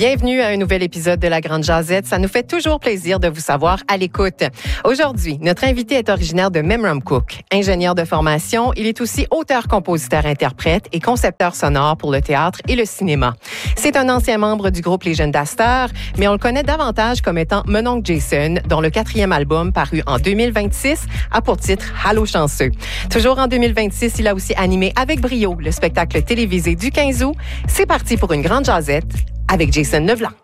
Bienvenue à un nouvel épisode de La Grande Jazette. Ça nous fait toujours plaisir de vous savoir à l'écoute. Aujourd'hui, notre invité est originaire de Memramcook. Ingénieur de formation, il est aussi auteur, compositeur, interprète et concepteur sonore pour le théâtre et le cinéma. C'est un ancien membre du groupe Les Jeunes d'Astor, mais on le connaît davantage comme étant Mon oncle Jason, dont le 4e album, paru en 2026, a pour titre Allô chanceux. Toujours en 2026, il a aussi animé avec brio le spectacle télévisé du 15 août. C'est parti pour une grande jazette avec Jason Leblanc.